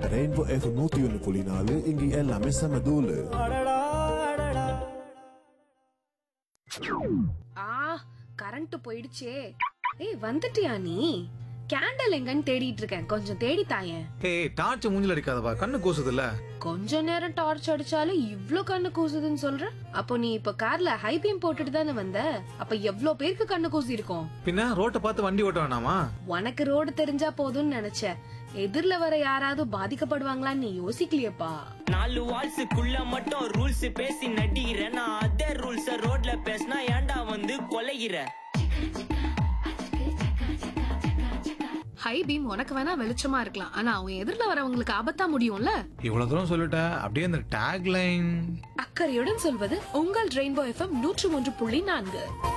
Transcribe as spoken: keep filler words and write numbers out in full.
Rainbow F நூத்தி ஒன்னு புள்ளி நாலு இங்க எல்லாமே செம தூளு. ஆ கரண்ட் போயிடுச்சே. ஏய் வந்துட்டியா நீ? கேண்டல் எங்கன்னு தேடிட்டு இருக்கேன், கொஞ்சம் தேடி தாயேன். ஏய் டார்ச் மூஞ்சில அடிக்காதப்பா, கண்ணு கூசுதுல்ல. கொஞ்ச நேரம் டார்ச் அடிச்சாலும் இவ்ளோ கண்ணு கூசுதுன்னு சொல்ற? அப்போ நீ இப்ப கார்ல ஹை பீம் போட்டுட்டு தானே வந்த? அப்ப எவ்ளோ பேருக்கு கண்ணு கூசி இருக்கும்? பின்ன ரோட்டை பார்த்து வண்டி ஓட்ட வேணாமா? உனக்கு ரோடு தெரிஞ்சா போதும்னு நினைச்ச, எதிர்ல வர யாராவது பாதிக்கப்படுவாங்களான்னு நீ யோசிக்கலையப்பா. நாலு வால்ஸுக்குள்ள மட்டும் ரூல்ஸ் பேசி நடிகிற, நான் அதே ரூல்ஸ் ரோட்ல பேசினா ஏன்டா வந்து கொலைகிற? ஹை பீம் உனக்கு வேணா வெளிச்சமா இருக்கலாம், ஆனா அவன் எதிர்ல வரவங்களுக்கு ஆபத்தா முடியும்ல. இவ்வளவு தூரம் சொல்லிட்ட, அப்படியே அந்த டேக் லைன். அக்கறையுடன் சொல்வது உங்கள் ரெயின்போ எஃப்எம் நூற்று ஒன்று புள்ளி நான்கு.